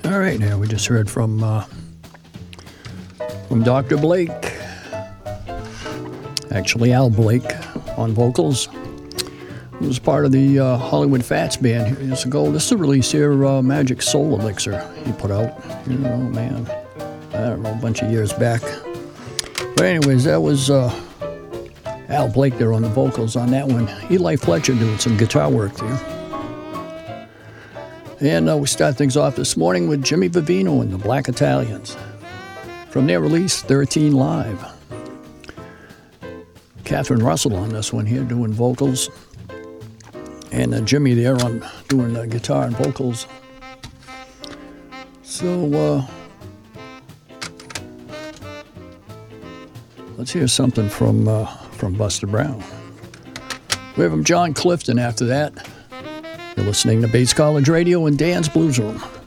All right, now we just heard from Dr. Blake, actually Al Blake on vocals. It was part of the Hollywood Fats band years ago. This is a release here, Magic Soul Elixir he put out. I don't know, a bunch of years back. But anyways, that was Al Blake there on the vocals on that one. Eli Fletcher doing some guitar work there. And we start things off this morning with Jimmy Vivino and the Black Italians from their release, 13 Live. Catherine Russell on this one here doing vocals. And Jimmy there on doing the guitar and vocals. So, let's hear something from Buster Brown. We have him John Clifton after that. You're listening to Bates College Radio and Dan's Blues Room.